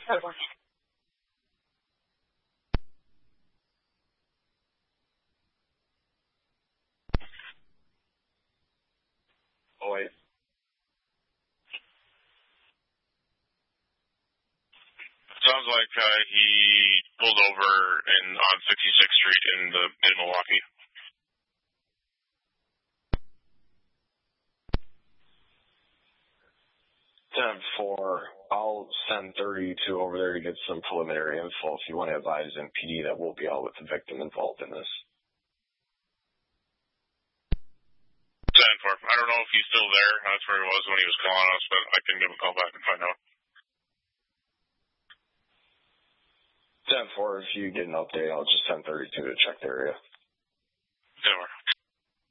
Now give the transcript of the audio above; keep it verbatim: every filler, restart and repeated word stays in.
Over. Oh, wait. Sounds like uh, he pulled over in on sixty-sixth Street in the in Milwaukee. ten four, I'll send thirty-two over there to get some preliminary info if you want to advise M P D that we'll be out with the victim involved in this. ten four, I don't know if he's still there. That's where he was when he was calling us, but I can give him a call back and find out. ten four, if you get an update, I'll just send thirty-two to check the area. ten four.